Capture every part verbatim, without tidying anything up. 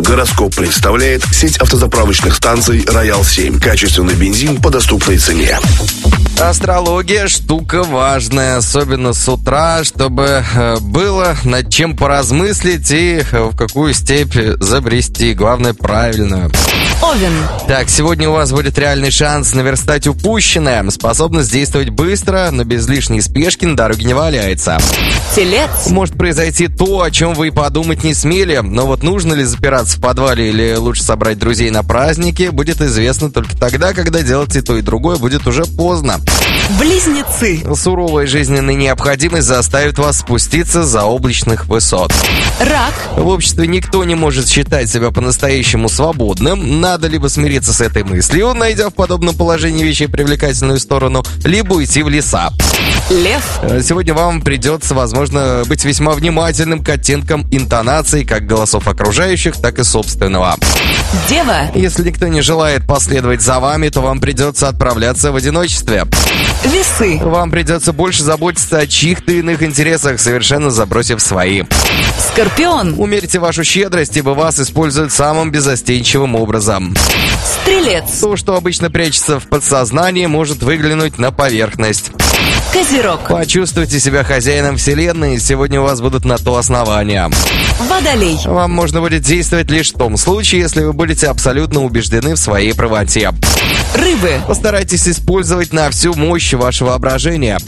Гороскоп представляет сеть автозаправочных станций «Роял семь». Качественный бензин по доступной цене. Астрология штука важная, особенно с утра, чтобы э, было над чем поразмыслить и э, в какую степь забрести. Главное, правильную. Овен. Так, сегодня у вас будет реальный шанс наверстать упущенное. Способность действовать быстро, но без лишней спешки на дороге не валяется. Телец. Может произойти то, о чем вы и подумать не смели, но вот нужно ли запираться в подвале или лучше собрать друзей на праздники, будет известно только тогда, когда делать и то, и другое будет уже поздно. Близнецы. Суровая жизненная необходимость заставит вас спуститься за облачных высот. Рак. В обществе никто не может считать себя по-настоящему свободным. Надо либо смириться с этой мыслью, найдя в подобном положении вещей привлекательную сторону, либо уйти в леса. Лев. Сегодня вам придется, возможно, быть весьма внимательным к оттенкам интонаций как голосов окружающих, так и собственного. Дева. Если никто не желает последовать за вами, то вам придется отправляться в одиночестве. Весы. Вам придется больше заботиться о чьих-то иных интересах, совершенно забросив свои. Скорпион. Умерьте вашу щедрость, ибо вас используют самым безостенчивым образом. Стрелец. То, что обычно прячется в подсознании, может выглянуть на поверхность. Козерог. Почувствуйте себя хозяином вселенной, сегодня у вас будут на то основания. Водолей. Вам можно будет действовать лишь в том случае, если вы будете абсолютно убеждены в своей правоте. Рыбы. Постарайтесь использовать на всю мощь вашего воображения.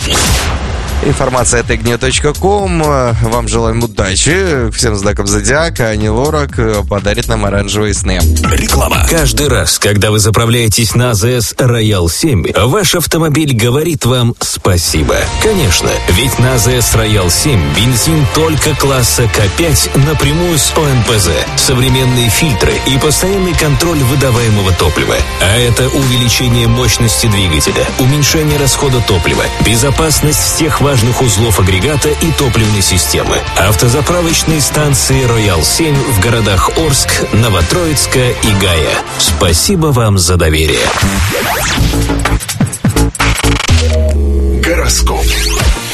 Информация от игния точка ком. Вам желаем удачи. Всем знаком зодиака. Ани Лорак подарит нам оранжевые сны. Реклама. Каждый раз, когда вы заправляетесь на АЗС «Роял семь», ваш автомобиль говорит вам спасибо. Конечно, ведь на АЗС «Роял семь» бензин только класса К пять напрямую с О М П З, современные фильтры и постоянный контроль выдаваемого топлива. А это увеличение мощности двигателя, уменьшение расхода топлива, безопасность всех важных узлов агрегата и топливной системы. Автозаправочные станции «Роял семь» в городах Орск, Новотроицка и Гая. Спасибо вам за доверие. Гороскоп.